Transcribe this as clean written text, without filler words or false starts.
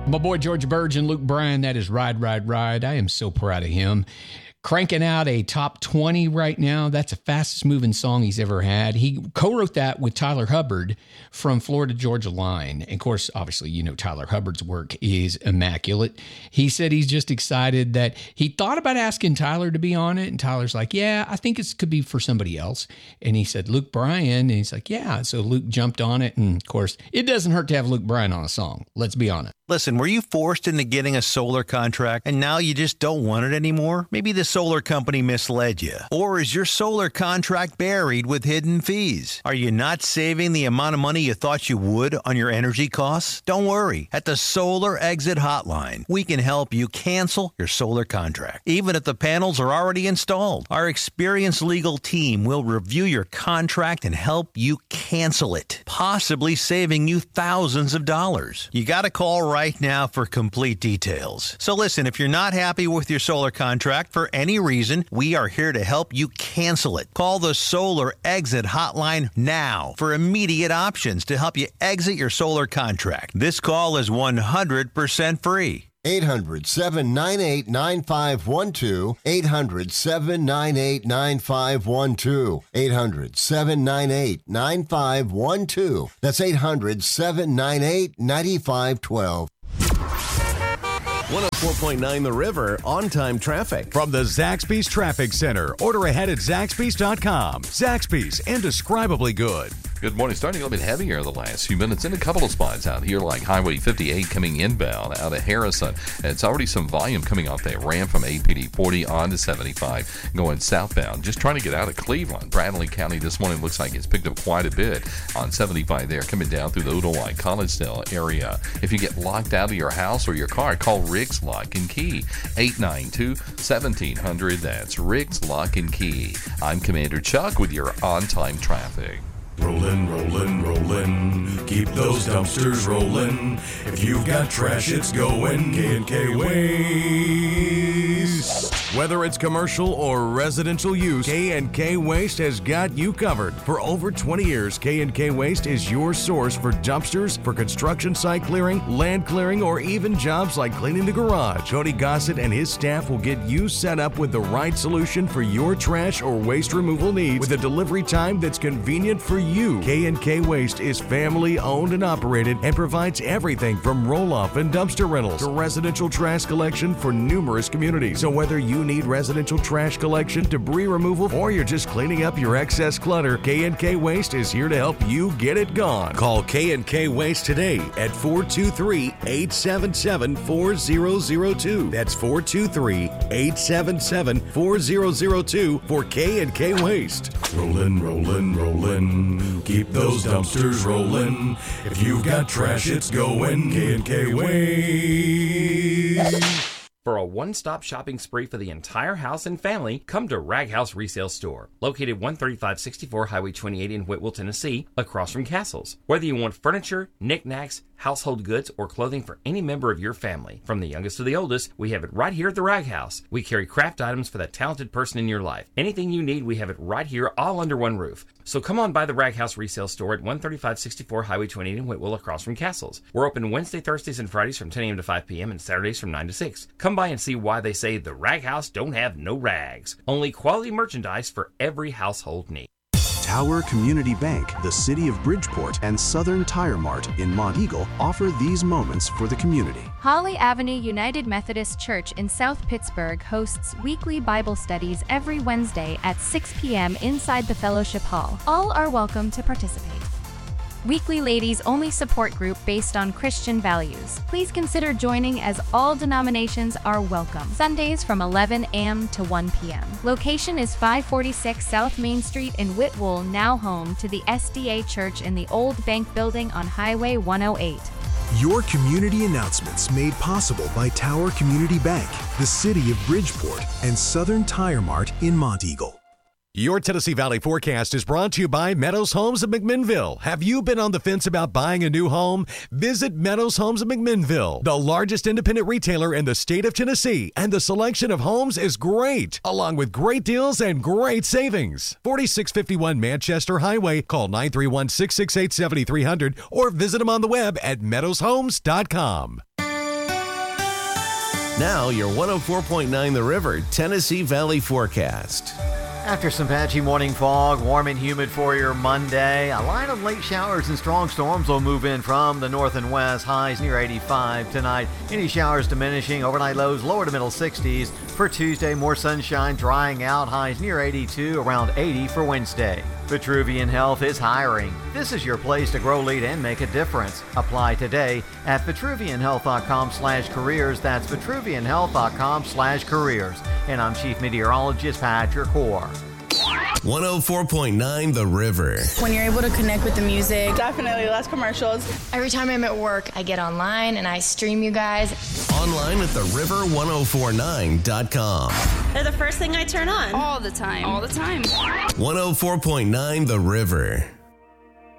My boy George Burge and Luke Bryan, that is Ride, Ride, Ride. I am so proud of him. Cranking out a top 20 right now. That's the fastest moving song he's ever had. He co-wrote that with Tyler Hubbard from Florida Georgia Line. And of course, obviously, you know, Tyler Hubbard's work is immaculate. He said he's just excited that he thought about asking Tyler to be on it. And Tyler's like, yeah, I think it could be for somebody else. And he said, Luke Bryan. And he's like, yeah. So Luke jumped on it. And of course, it doesn't hurt to have Luke Bryan on a song. Let's be honest. Listen, were you forced into getting a solar contract and now you just don't want it anymore? Maybe the solar company misled you. Or is your solar contract buried with hidden fees? Are you not saving the amount of money you thought you would on your energy costs? Don't worry. At the Solar Exit Hotline, we can help you cancel your solar contract, even if the panels are already installed. Our experienced legal team will review your contract and help you cancel it, possibly saving you thousands of dollars. You got to call right now for complete details. So listen, if you're not happy with your solar contract for any reason, we are here to help you cancel it. Call the Solar Exit Hotline now for immediate options to help you exit your solar contract. This call is 100% free. 800-798-9512. 800-798-9512. 800-798-9512. That's 800-798-9512. 104.9 The River on-time traffic. From the Zaxby's Traffic Center. Order ahead at Zaxby's.com. Zaxby's, indescribably good. Good morning. Starting a little bit heavier the last few minutes in a couple of spots out here, like Highway 58 coming inbound out of Harrison. And it's already some volume coming off that ramp from APD 40 on to 75 going southbound. Just trying to get out of Cleveland. Bradley County this morning looks like it's picked up quite a bit on 75 there, coming down through the Odelwine Collegedale area. If you get locked out of your house or your car, call Rick's Lock and Key. 892-1700. That's Rick's Lock and Key. I'm Commander Chuck with your on-time traffic. Rollin', rollin', rollin', keep those dumpsters rollin'. If you've got trash, it's going K&K Waste. Whether it's commercial or residential use, K&K Waste has got you covered. For over 20 years, K&K Waste is your source for dumpsters, for construction site clearing, land clearing, or even jobs like cleaning the garage. Cody Gossett and his staff will get you set up with the right solution for your trash or waste removal needs with a delivery time that's convenient for you. K&K Waste is family owned and operated and provides everything from roll-off and dumpster rentals to residential trash collection for numerous communities. So whether you need residential trash collection, debris removal, or you're just cleaning up your excess clutter, K&K Waste is here to help you get it gone. Call K&K Waste today at 423-877-4002. That's 423-877-4002 for K&K Waste. Rollin', rollin', rollin', keep those dumpsters rollin'. If you've got trash, it's going K&K Waste. For a one-stop shopping spree for the entire house and family, come to Rag House Resale Store, located 13564 Highway 28 in Whitwell, Tennessee, across from Castles. Whether you want furniture, knickknacks, household goods, or clothing for any member of your family, from the youngest to the oldest, we have it right here at the Rag House. We carry craft items for that talented person in your life. Anything you need, we have it right here, all under one roof. So come on by the Rag House Resale Store at 13564 Highway 28 in Whitwell, across from Castles. We're open Wednesday, Thursdays, and Fridays from 10 a.m. to 5 p.m. and Saturdays from 9 to 6. Come by and see why they say the Rag House don't have no rags. Only quality merchandise for every household need. Tower Community Bank, the City of Bridgeport, and Southern Tire Mart in Monteagle offer these moments for the community. Holly Avenue United Methodist Church in South Pittsburgh hosts weekly Bible studies every Wednesday at 6 p.m. inside the Fellowship Hall. All are welcome to participate. Weekly ladies only support group based on Christian values. Please consider joining as all denominations are welcome. Sundays from 11 a.m. to 1 p.m. Location is 546 South Main Street in Whitwell, now home to the SDA Church in the Old Bank Building on Highway 108. Your community announcements made possible by Tower Community Bank, the City of Bridgeport, and Southern Tire Mart in Monteagle. Your Tennessee Valley forecast is brought to you by Meadows Homes of McMinnville. Have you been on the fence about buying a new home? Visit Meadows Homes of McMinnville, the largest independent retailer in the state of Tennessee, and the selection of homes is great, along with great deals and great savings. 4651 Manchester Highway. Call 931-668-7300 or visit them on the web at meadowshomes.com. Now, your 104.9 The River Tennessee Valley forecast. After some patchy morning fog, warm and humid for your Monday, a line of late showers and strong storms will move in from the north and west, highs near 85 tonight. Any showers diminishing, overnight lows lower to middle 60s. For Tuesday, more sunshine drying out, highs near 82, around 80 for Wednesday. Vitruvian Health is hiring. This is your place to grow, lead, and make a difference. Apply today at vitruvianhealth.com/careers. That's vitruvianhealth.com/careers. And I'm Chief Meteorologist Patrick Hoare. 104.9 The River. When you're able to connect with the music. Definitely less commercials. Every time I'm at work, I get online and I stream you guys. Online at theriver1049.com. They're the first thing I turn on. All the time. 104.9 The River.